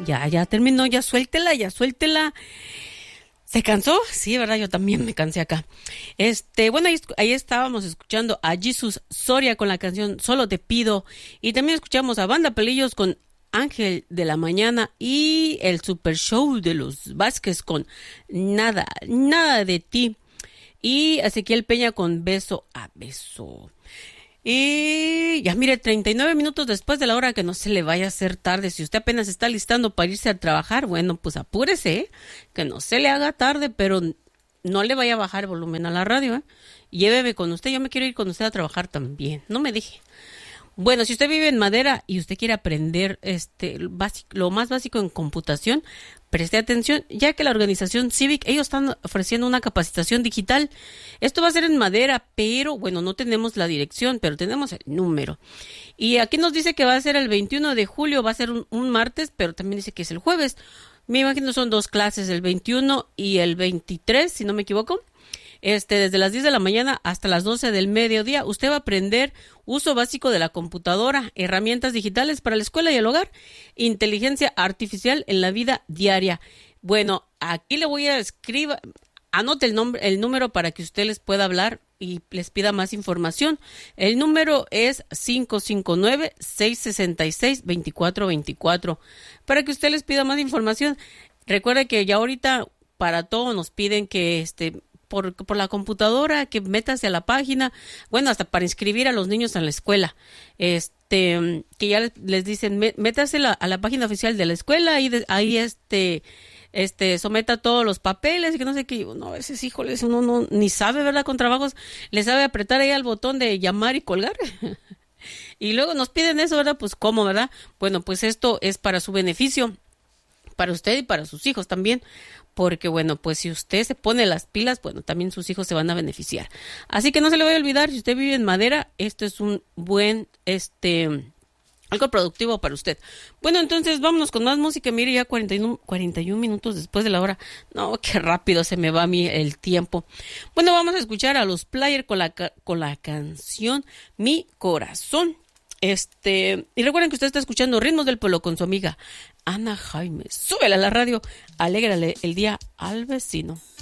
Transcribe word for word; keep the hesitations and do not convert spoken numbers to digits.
Ya, ya terminó, ya suéltela, ya suéltela. ¿Se cansó? Sí, ¿verdad? Yo también me cansé acá. Este, bueno, ahí, ahí estábamos escuchando a Jesús Soria con la canción Solo Te Pido. Y también escuchamos a Banda Pelillos con Ángel de la Mañana y el Super Show de los Vázquez con Nada, Nada de Ti. Y Ezequiel Peña con Beso a Beso. Y ya mire, treinta y nueve minutos después de la hora, que no se le vaya a hacer tarde. Si usted apenas está listando para irse a trabajar, bueno, pues apúrese, ¿eh? Que no se le haga tarde, pero no le vaya a bajar el volumen a la radio, ¿eh? Lléveme con usted, yo me quiero ir con usted a trabajar también, no me deje. Bueno, si usted vive en Madera y usted quiere aprender este básico, lo más básico en computación, preste atención, ya que la organización Civic, ellos están ofreciendo una capacitación digital. Esto va a ser en Madera, pero bueno, no tenemos la dirección, pero tenemos el número. Y aquí nos dice que va a ser el veintiuno de julio, va a ser un, un martes, pero también dice que es el jueves. Me imagino son dos clases, el veintiuno y el veintitrés, si no me equivoco. Este, desde las diez de la mañana hasta las doce del mediodía, usted va a aprender uso básico de la computadora, herramientas digitales para la escuela y el hogar, inteligencia artificial en la vida diaria. Bueno, aquí le voy a escribir, anote el nombre, el número para que usted les pueda hablar y les pida más información. El número es cinco cinco nueve, seis seis seis, dos cuatro dos cuatro para que usted les pida más información. Recuerde que ya ahorita para todo nos piden que este Por, por la computadora, que métase a la página, bueno, hasta para inscribir a los niños en la escuela, este, que ya les, les dicen, métase la, a la página oficial de la escuela, y de, ahí este, este, someta todos los papeles, y que no sé qué, no, a veces, híjoles, uno no, ni sabe, ¿verdad? Con trabajos, le sabe apretar ahí al botón de llamar y colgar, y luego nos piden eso, ¿verdad? Pues, ¿cómo, verdad? Bueno, pues esto es para su beneficio, para usted y para sus hijos también, porque bueno, pues si usted se pone las pilas, bueno, también sus hijos se van a beneficiar. Así que no se le vaya a olvidar, si usted vive en Madera, esto es un buen, este, algo productivo para usted. Bueno, entonces vámonos con más música. Mire, ya cuarenta y uno, cuarenta y uno minutos después de la hora. No, qué rápido se me va a mí el tiempo. Bueno, vamos a escuchar a los Players con la, con la canción Mi Corazón. Este, y recuerden que usted está escuchando Ritmos del Pueblo con su amiga Ana Jaime. Súbela a la radio, alégrale el día al vecino.